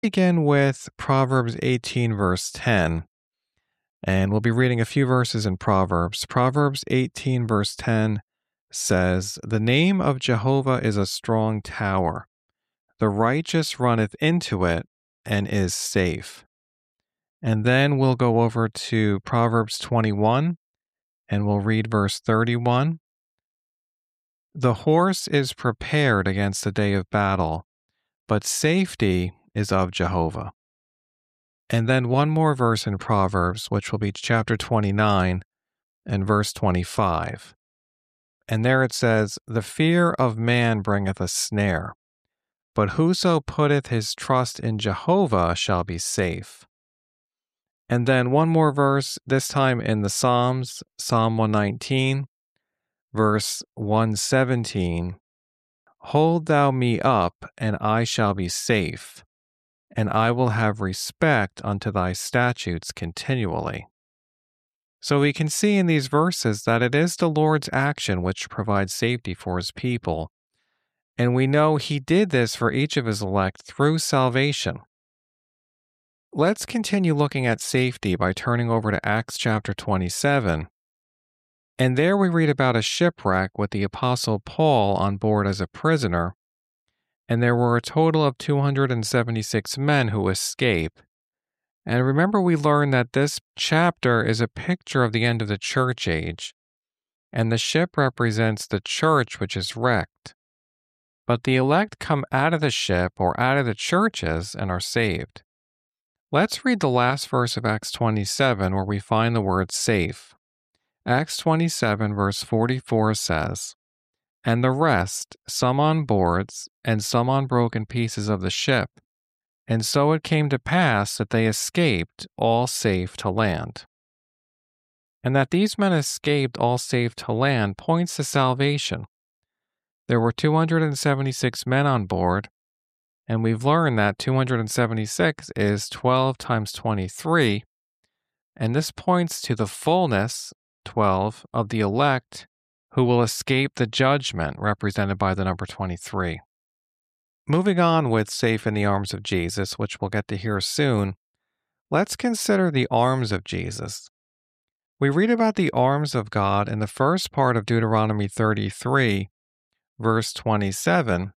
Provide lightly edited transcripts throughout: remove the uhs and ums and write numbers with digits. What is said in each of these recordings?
Begin with Proverbs 18, verse 10, and we'll be reading a few verses in Proverbs. Proverbs 18, verse 10 says, "The name of Jehovah is a strong tower. The righteous runneth into it and is safe." And then we'll go over to Proverbs 21, and we'll read verse 31. "The horse is prepared against the day of battle, but safety is of Jehovah." And then one more verse in Proverbs, which will be chapter 29 and verse 25. And there it says, "The fear of man bringeth a snare, but whoso putteth his trust in Jehovah shall be safe." And then one more verse, this time in the Psalms, Psalm 119, verse 117. "Hold thou me up, and I shall be safe, and I will have respect unto thy statutes continually." So we can see in these verses that it is the Lord's action which provides safety for his people. And we know he did this for each of his elect through salvation. Let's continue looking at safety by turning over to Acts chapter 27. And there we read about a shipwreck with the Apostle Paul on board as a prisoner. And there were a total of 276 men who escaped. And remember, we learned that this chapter is a picture of the end of the church age, and the ship represents the church which is wrecked. But the elect come out of the ship or out of the churches and are saved. Let's read the last verse of Acts 27 where we find the word safe. Acts 27 verse 44 says, "And the rest, some on boards, and some on broken pieces of the ship. And so it came to pass that they escaped all safe to land." And that these men escaped all safe to land points to salvation. There were 276 men on board, and we've learned that 276 is 12 times 23, and this points to the fullness, 12, of the elect who will escape the judgment represented by the number 23. Moving on with safe in the arms of Jesus, which we'll get to hear soon, let's consider the arms of Jesus. We read about the arms of God in the first part of Deuteronomy 33, verse 27,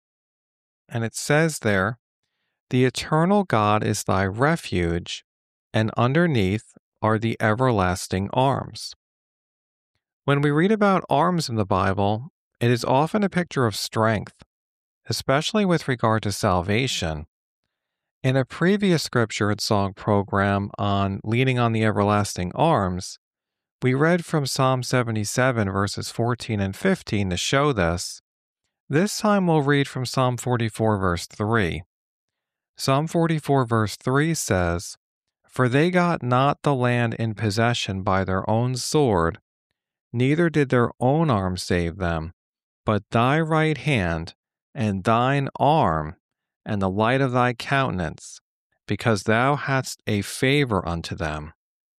and it says there, "The eternal God is thy refuge, and underneath are the everlasting arms." When we read about arms in the Bible, it is often a picture of strength, especially with regard to salvation. In a previous scripture and song program on leaning on the everlasting arms, we read from Psalm 77 verses 14 and 15 to show this. This time we'll read from Psalm 44 verse 3. Psalm 44 verse 3 says, "For they got not the land in possession by their own sword, neither did their own arm save them, but thy right hand and thine arm, and the light of thy countenance, because thou hadst a favor unto them."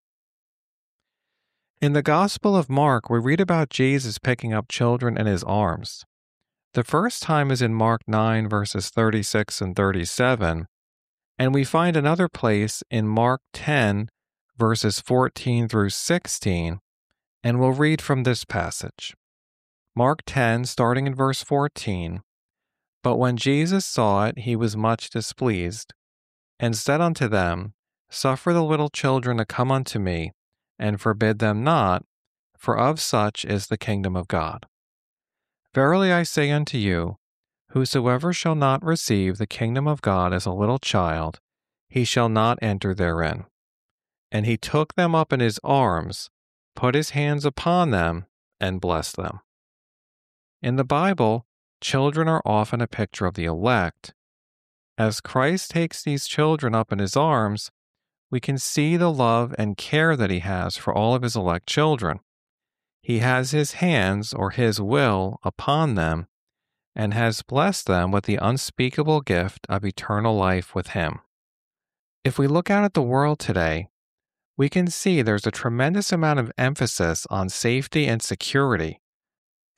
In the Gospel of Mark, we read about Jesus picking up children in his arms. The first time is in Mark 9, verses 36 and 37, and we find another place in Mark 10, verses 14 through 16, and we'll read from this passage. Mark 10, starting in verse 14. "But when Jesus saw it, he was much displeased, and said unto them, Suffer the little children to come unto me, and forbid them not, for of such is the kingdom of God. Verily I say unto you, whosoever shall not receive the kingdom of God as a little child, he shall not enter therein. And he took them up in his arms, put his hands upon them, and blessed them." In the Bible, children are often a picture of the elect. As Christ takes these children up in his arms, we can see the love and care that he has for all of his elect children. He has his hands, or his will, upon them, and has blessed them with the unspeakable gift of eternal life with him. If we look out at the world today, we can see there's a tremendous amount of emphasis on safety and security.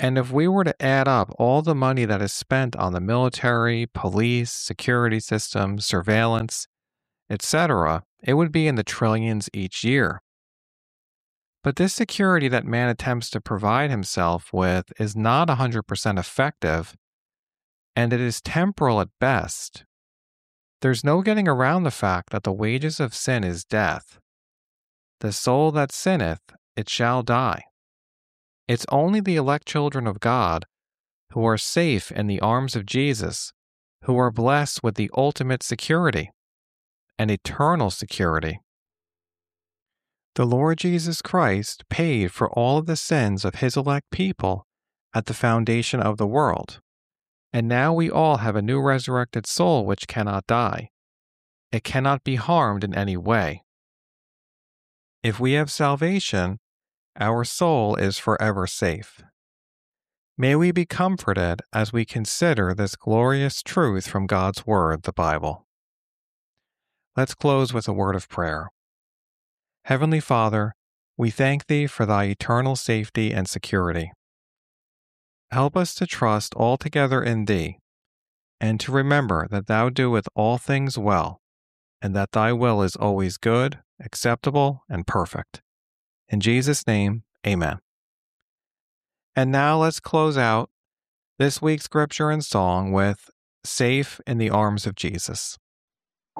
And if we were to add up all the money that is spent on the military, police, security systems, surveillance, etc., it would be in the trillions each year. But this security that man attempts to provide himself with is not 100% effective, and it is temporal at best. There's no getting around the fact that the wages of sin is death. The soul that sinneth, it shall die. It's only the elect children of God who are safe in the arms of Jesus, who are blessed with the ultimate security, an eternal security. The Lord Jesus Christ paid for all of the sins of his elect people at the foundation of the world, and now we all have a new resurrected soul which cannot die. It cannot be harmed in any way. If we have salvation, our soul is forever safe. May we be comforted as we consider this glorious truth from God's Word, the Bible. Let's close with a word of prayer. Heavenly Father, we thank Thee for Thy eternal safety and security. Help us to trust altogether in Thee, and to remember that Thou doest all things well, and that Thy will is always good, acceptable, and perfect. In Jesus' name, amen. And now let's close out this week's scripture and song with Safe in the Arms of Jesus.